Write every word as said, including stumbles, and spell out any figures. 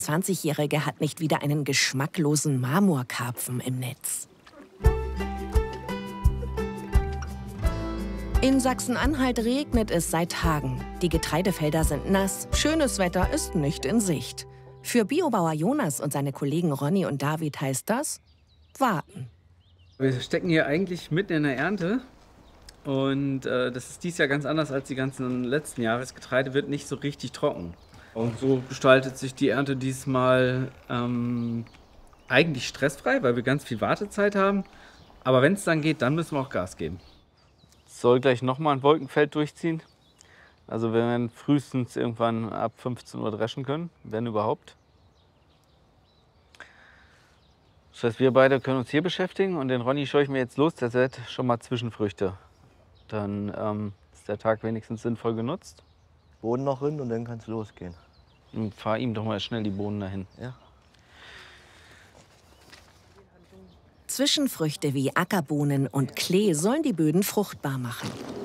zwanzigjährige hat nicht wieder einen geschmacklosen Marmorkarpfen im Netz. In Sachsen-Anhalt regnet es seit Tagen. Die Getreidefelder sind nass, schönes Wetter ist nicht in Sicht. Für Biobauer Jonas und seine Kollegen Ronny und David heißt das warten. Wir stecken hier eigentlich mitten in der Ernte und äh, das ist dieses Jahr ganz anders als die ganzen letzten Jahre. Das Getreide wird nicht so richtig trocken. Und so gestaltet sich die Ernte diesmal ähm, eigentlich stressfrei, weil wir ganz viel Wartezeit haben. Aber wenn es dann geht, dann müssen wir auch Gas geben. Es soll gleich nochmal ein Wolkenfeld durchziehen. Also wir werden frühestens irgendwann ab fünfzehn Uhr dreschen können, wenn überhaupt. Das heißt, wir beide können uns hier beschäftigen und den Ronny scheue ich mir jetzt los. Der sät schon mal Zwischenfrüchte. Dann ähm, ist der Tag wenigstens sinnvoll genutzt. Boden noch hin und dann kann es losgehen. Und fahr ihm doch mal schnell die Bohnen dahin. Ja. Zwischenfrüchte wie Ackerbohnen und Klee sollen die Böden fruchtbar machen.